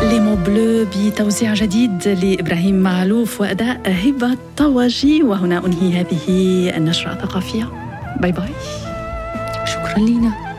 ليمو بلو بتوزيع جديد لإبراهيم معلوف وأداء هبة طواجي. وهنا أنهي هذه النشرة الثقافية. باي باي. شكرا لينا.